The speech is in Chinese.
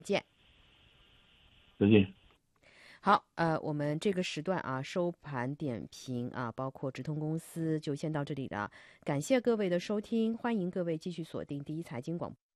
见。 再见。 好，我们这个时段收盘点评包括直通公司就先到这里了，感谢各位的收听，欢迎各位继续锁定第一财经广播。